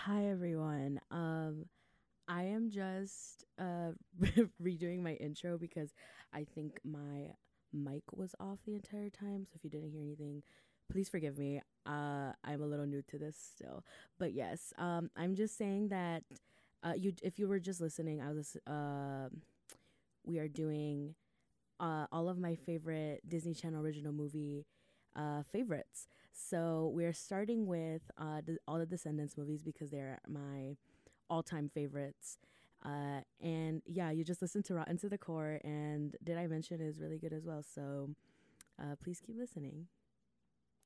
Hi everyone. I am just redoing my intro because I think my mic was off the entire time. So if you didn't hear anything, please forgive me. I'm a little new to this still, but yes. I'm just saying that if you were just listening, we are doing all of my favorite Disney Channel original movie favorites. So we're starting with all the Descendants movies because they're my all-time favorites. And yeah, you just listened to Rotten to the Core, and did I mention it is really good as well? So please keep listening.